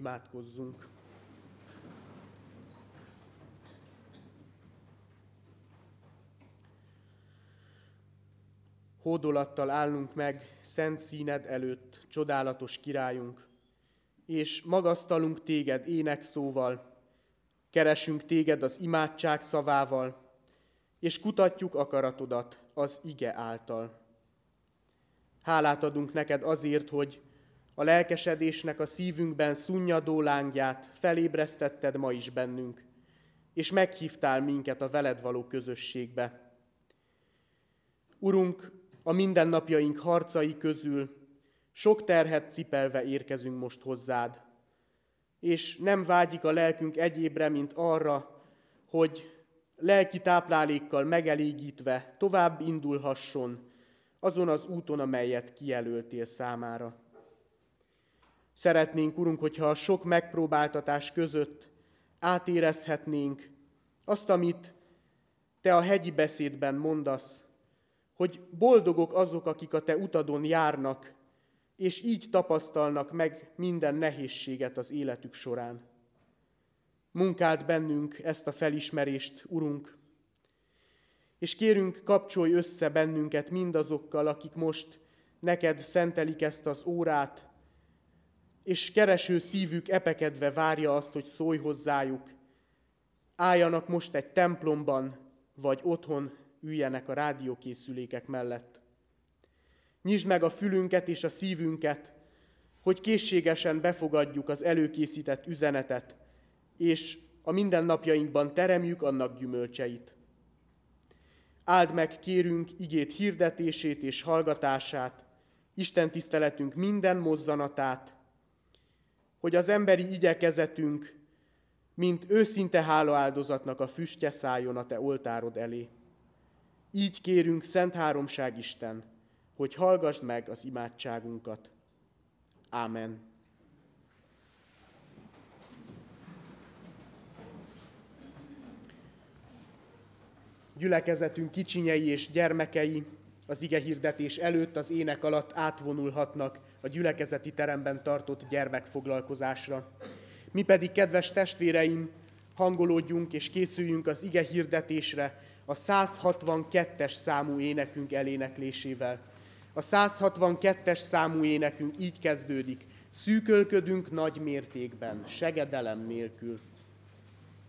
Imádkozzunk. Hódolattal állunk meg szent színed előtt, csodálatos királyunk, és magasztalunk téged énekszóval, keresünk téged az imádság szavával, és kutatjuk akaratodat az ige által. Hálát adunk neked azért, hogy a lelkesedésnek a szívünkben szunnyadó lángját felébresztetted ma is bennünk, és meghívtál minket a veled való közösségbe. Urunk, a mindennapjaink harcai közül sok terhet cipelve érkezünk most hozzád, és nem vágyik a lelkünk egyébre, mint arra, hogy lelki táplálékkal megelégítve tovább indulhasson azon az úton, amelyet kijelöltél számára. Szeretnénk, Urunk, hogyha a sok megpróbáltatás között átérezhetnénk azt, amit te a hegyi beszédben mondasz, hogy boldogok azok, akik a te utadon járnak, és így tapasztalnak meg minden nehézséget az életük során. Munkáld bennünk ezt a felismerést, Urunk, és kérünk, kapcsolj össze bennünket mindazokkal, akik most neked szentelik ezt az órát, és kereső szívük epekedve várja azt, hogy szólj hozzájuk. Álljanak most egy templomban, vagy otthon üljenek a rádiókészülékek mellett. Nyisd meg a fülünket és a szívünket, hogy készségesen befogadjuk az előkészített üzenetet, és a mindennapjainkban teremjük annak gyümölcseit. Áld meg, kérünk, igét hirdetését és hallgatását, Isten tiszteletünk minden mozzanatát, hogy az emberi igyekezetünk, mint őszinte hálaáldozatnak a füstje szálljon a te oltárod elé. Így kérünk, Szent Háromság Isten, hogy hallgassd meg az imádságunkat. Ámen. Gyülekezetünk kicsinyei és gyermekei az igehirdetés előtt az ének alatt átvonulhatnak a gyülekezeti teremben tartott gyermekfoglalkozásra. Mi pedig, kedves testvéreim, hangolódjunk és készüljünk az igehirdetésre a 162-es számú énekünk eléneklésével. A 162-es számú énekünk így kezdődik: szűkölködünk nagy mértékben, segedelem nélkül.